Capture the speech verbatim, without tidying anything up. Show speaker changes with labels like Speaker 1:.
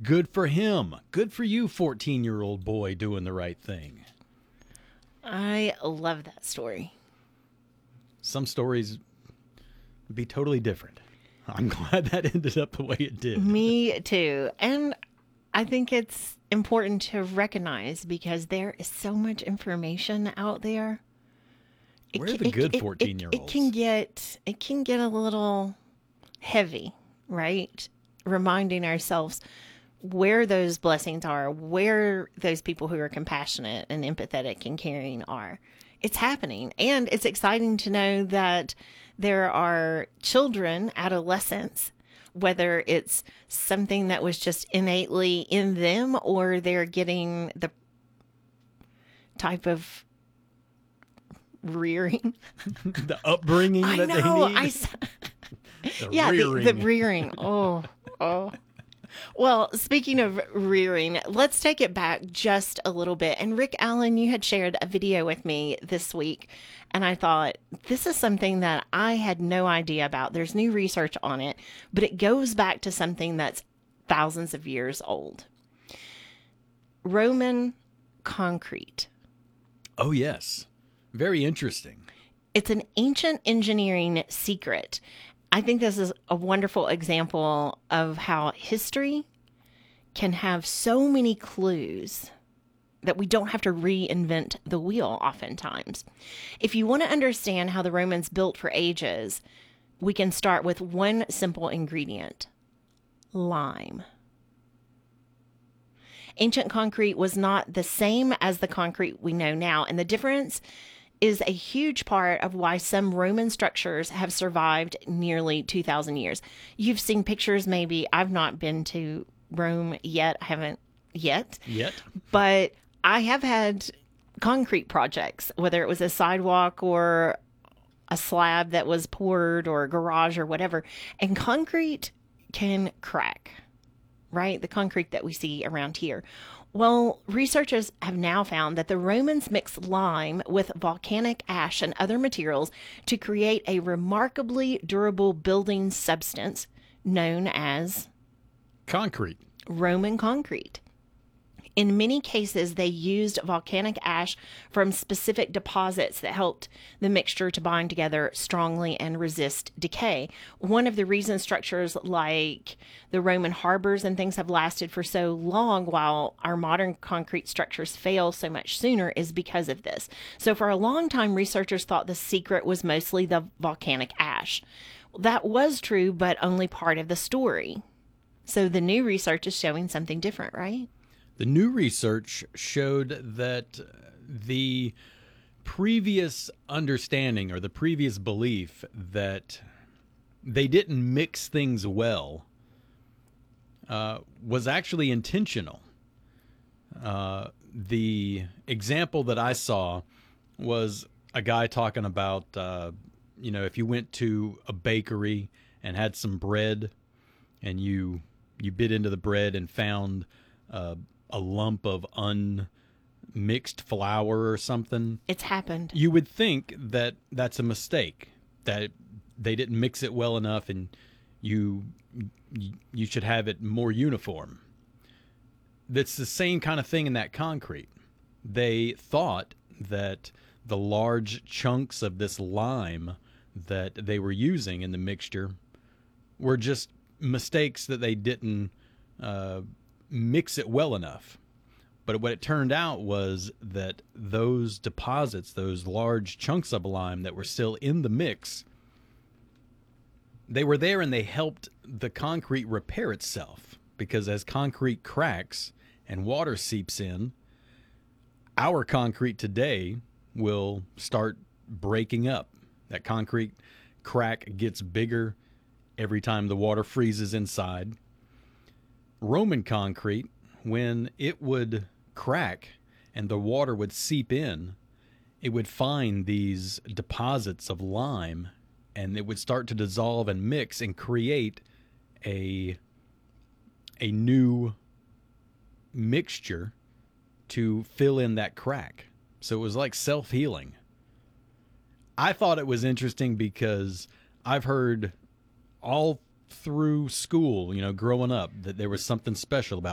Speaker 1: Good for him. Good for you, fourteen-year-old boy doing the right thing.
Speaker 2: I love that story.
Speaker 1: Some stories would be totally different. I'm glad that ended up the way it did.
Speaker 2: Me too. And I think it's important to recognize because there is so much information out there. It
Speaker 1: Where are
Speaker 2: can-
Speaker 1: the
Speaker 2: it-
Speaker 1: good
Speaker 2: it- it-
Speaker 1: fourteen-year-olds?
Speaker 2: It can get it can get a little heavy, right? Reminding ourselves where those blessings are, where those people who are compassionate and empathetic and caring are. It's happening. And it's exciting to know that there are children, adolescents, whether it's something that was just innately in them or they're getting the type of rearing.
Speaker 1: The upbringing
Speaker 2: I
Speaker 1: that
Speaker 2: know.
Speaker 1: they need.
Speaker 2: I, s-
Speaker 1: The
Speaker 2: yeah,
Speaker 1: rearing.
Speaker 2: The, the rearing. Oh, oh. Well, speaking of rearing, let's take it back just a little bit. And Rick Allen, you had shared a video with me this week, and I thought, this is something that I had no idea about. There's new research on it, but it goes back to something that's thousands of years old. Roman concrete.
Speaker 1: Oh, yes. Very interesting.
Speaker 2: It's an ancient engineering secret. I think this is a wonderful example of how history can have so many clues that we don't have to reinvent the wheel oftentimes. If you want to understand how the Romans built for ages, we can start with one simple ingredient: lime. Ancient concrete was not the same as the concrete we know now, and the difference is a huge part of why some Roman structures have survived nearly two thousand years. You've seen pictures, maybe. I've not been to Rome yet. I haven't yet.
Speaker 1: Yet.
Speaker 2: But I have had concrete projects, whether it was a sidewalk or a slab that was poured or a garage or whatever. And concrete can crack, right? The concrete that we see around here. Well, researchers have now found that the Romans mixed lime with volcanic ash and other materials to create a remarkably durable building substance known as
Speaker 1: Concrete.
Speaker 2: Roman concrete. In many cases, they used volcanic ash from specific deposits that helped the mixture to bind together strongly and resist decay. One of the reasons structures like the Roman harbors and things have lasted for so long while our modern concrete structures fail so much sooner is because of this. So for a long time, researchers thought the secret was mostly the volcanic ash. That was true, but only part of the story. So the new research is showing something different, right?
Speaker 1: The new research showed that the previous understanding or the previous belief that they didn't mix things well uh, was actually intentional. Uh, the example that I saw was a guy talking about, uh, you know, if you went to a bakery and had some bread and you you bit into the bread and found uh, a lump of unmixed flour or something,
Speaker 2: It's happened.
Speaker 1: you would think that that's a mistake, that they didn't mix it well enough and you you should have it more uniform. That's the same kind of thing in that concrete. They thought that the large chunks of this lime that they were using in the mixture were just mistakes, that they didn't uh, mix it well enough. But what it turned out was that those deposits, those large chunks of lime that were still in the mix, they were there and they helped the concrete repair itself. Because as concrete cracks and water seeps in, our concrete today will start breaking up. That concrete crack gets bigger every time the water freezes inside. Roman concrete, when it would crack and the water would seep in, it would find these deposits of lime and it would start to dissolve and mix and create a a new mixture to fill in that crack. So it was like self-healing. I thought it was interesting because I've heard all through school, you know, growing up, that there was something special about